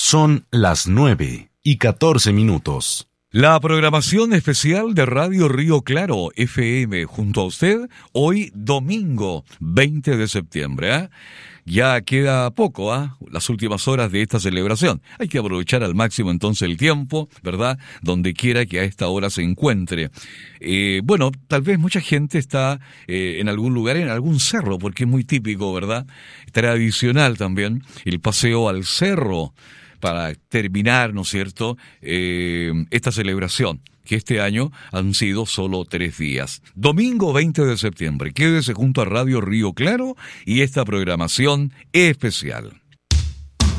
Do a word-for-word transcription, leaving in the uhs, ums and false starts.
Son las nueve y catorce minutos. La programación especial de Radio Río Claro F M junto a usted, hoy domingo veinte de septiembre. ¿eh? Ya queda poco, ¿ah? ¿eh? Las últimas horas de esta celebración. Hay que aprovechar al máximo entonces el tiempo, ¿verdad? Donde quiera que a esta hora se encuentre. Eh, bueno, tal vez mucha gente está eh, en algún lugar, en algún cerro, porque es muy típico, ¿verdad? Tradicional también, el paseo al cerro, para terminar, ¿no es cierto?, eh, esta celebración, que este año han sido solo tres días. Domingo veinte de septiembre, quédese junto a Radio Río Claro y esta programación especial.